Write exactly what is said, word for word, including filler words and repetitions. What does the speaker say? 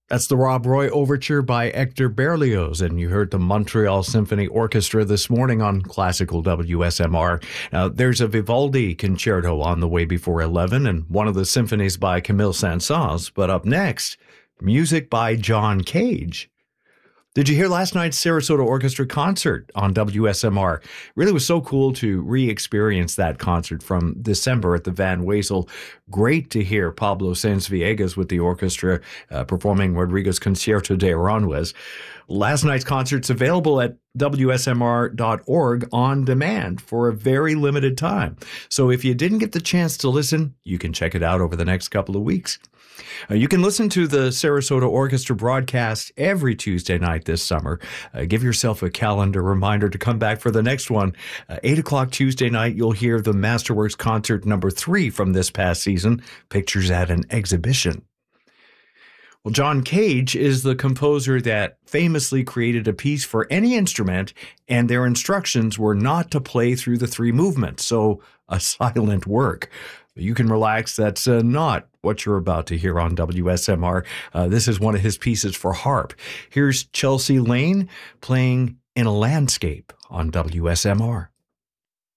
That's the Rob Roy Overture by Hector Berlioz, and you heard the Montreal Symphony Orchestra this morning on Classical W S M R. Now, there's a Vivaldi concerto on the way before eleven, and one of the symphonies by Camille Saint-Saëns, but up next, music by John Cage. Did you hear last night's Sarasota Orchestra concert on W S M R? It really was so cool to re-experience that concert from December at the Van Wezel. Great to hear Pablo Sáenz-Villegas with the orchestra uh, performing Rodrigo's Concierto de Aranjuez. Last night's concert's available at W S M R dot org on demand for a very limited time. So if you didn't get the chance to listen, you can check it out over the next couple of weeks. Uh, you can listen to the Sarasota Orchestra broadcast every Tuesday night this summer. Uh, give yourself a calendar reminder to come back for the next one. Uh, eight o'clock Tuesday night, you'll hear the Masterworks Concert number three from this past season, Pictures at an Exhibition. Well, John Cage is the composer that famously created a piece for any instrument, and their instructions were not to play through the three movements, so a silent work. You can relax. That's uh, not what you're about to hear on W S M R. Uh, this is one of his pieces for harp. Here's Chelsea Lane playing In a Landscape on W S M R.